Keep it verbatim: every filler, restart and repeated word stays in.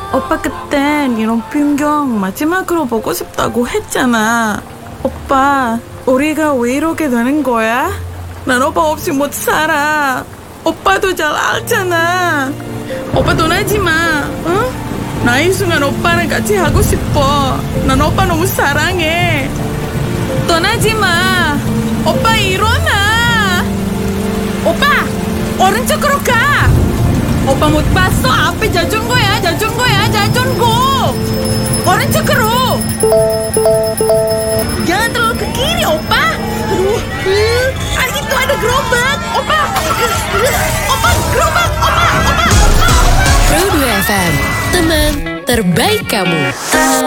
오빠 그땐 이런 풍경 마지막으로 보고 싶다고 했잖아. 오빠, 우리가 왜 이렇게 되는 거야? 난 오빠 없이 못 살아. 오빠도 잘 알잖아. 오빠 떠나지 마, 응? 나 이 순간 오빠랑 같이 하고 싶어. 난 오빠 너무 사랑해. 떠나지 마. 오빠 일어나. 오빠, 오른쪽으로 가. 오빠 못 봤어? 앞에 자전거야, 자전거야, 자전거. 오른쪽으로. Jangan terlalu ke kiri, opa. Aduh, uh, ah, itu ada gerobak, opa. Opa, gerobak, opa, opa, opa, opa. Pro dua F M, teman terbaik kamu.